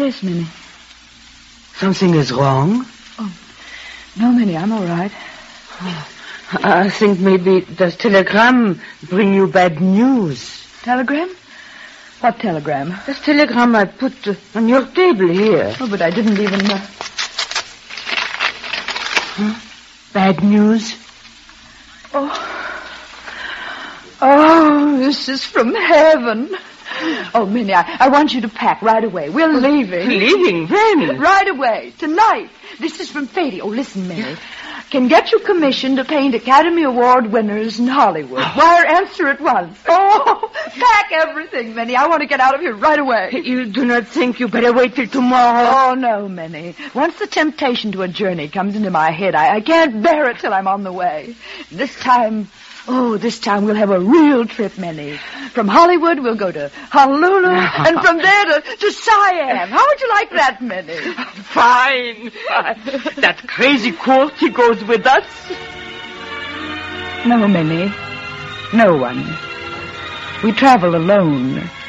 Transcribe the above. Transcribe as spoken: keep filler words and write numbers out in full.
Yes, Minnie. Something is wrong? Oh, no, Minnie, I'm all right. I think maybe does telegram bring you bad news. Telegram? What telegram? This telegram I put uh, on your table here. Oh, but I didn't even... Uh... Huh? Bad news? Oh. Oh, this is from heaven. Oh, Minnie, I, I want you to pack right away. We're leaving. Leaving? When? Right away. Tonight. This is from Fady. Oh, listen, Minnie. Can get you commission to paint Academy Award winners in Hollywood. Wire answer at once. Oh, pack everything, Minnie. I want to get out of here right away. You do not think you better wait till tomorrow? Oh, no, Minnie. Once the temptation to a journey comes into my head, I, I can't bear it till I'm on the way. This time... Oh, this time we'll have a real trip, Minnie. From Hollywood, we'll go to Honolulu, and from there to, to Siam. How would you like that, Minnie? Fine, fine. That crazy Courtney goes with us? No, Minnie. No one. We travel alone.